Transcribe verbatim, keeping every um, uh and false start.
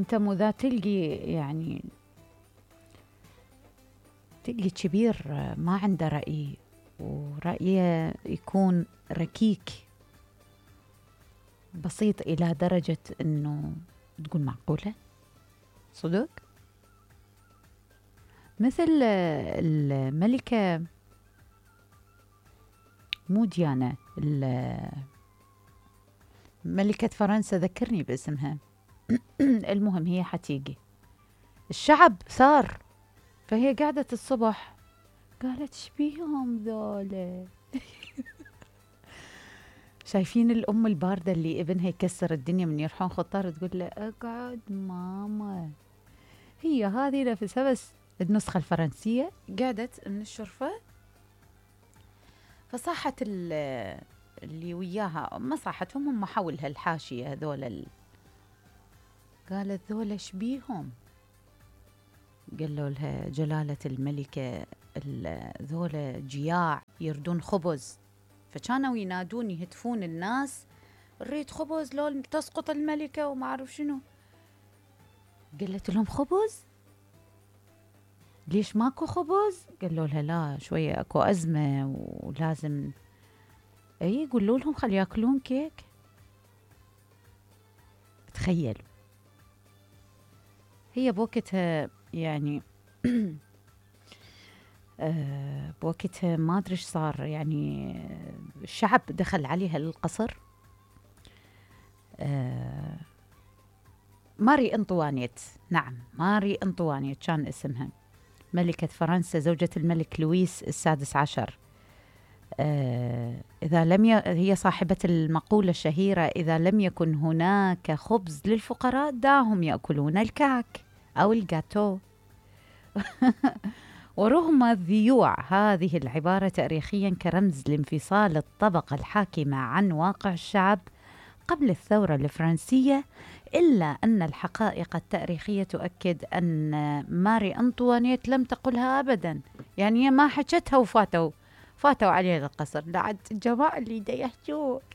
أنت مو تلقي يعني تلقي كبير ما عنده رأي، ورأيه يكون ركيك بسيط إلى درجة أنه تقول معقولة صدق. مثل الملكة مو ديانا، ملكة فرنسا، ذكرني باسمها. المهم هي حتيجي الشعب ثار، فهي قعدت الصبح قالت شبيهم ذولا. شايفين الأم الباردة اللي ابنها يكسر الدنيا من يرحون خطار تقول له اقعد ماما. هي هذه نفسها بس النسخة الفرنسية قعدت من الشرفة، فصاحت اللي وياها، ما صاحتهم، هم حولها الحاشية هذول ال... قالت ذولا شبيهم؟ قالوا لها جلالة الملكة ذولا جياع يردون خبز، فكانوا ينادون يهتفون الناس ريد خبز لو تسقط الملكة وما أعرف شنو. قالت لهم خبز؟ ليش ماكو خبز؟ قالوا لها لا شوية اكو أزمة ولازم اي قولوا لهم خلي ياكلون كيك. تخيلوا هي بوقتها يعني بوقتها ما ادري ايش صار، يعني الشعب دخل عليها القصر. ماري أنطوانيت، نعم ماري أنطوانيت كان اسمها، ملكة فرنسا زوجة الملك لويس السادس عشر. إذا لم ي... هي صاحبة المقولة الشهيرة إذا لم يكن هناك خبز للفقراء دعهم يأكلون الكعك أو الجاتو. ورغم ذيوع هذه العبارة تاريخيا كرمز لانفصال الطبقة الحاكمة عن واقع الشعب قبل الثورة الفرنسية، إلا أن الحقائق التاريخية تؤكد أن ماري أنطوانيت لم تقلها أبدا. يعني هي ما حكتها وفاتوا فاتوا عليها القصر. لعد الجماعة اللي دا يحجوا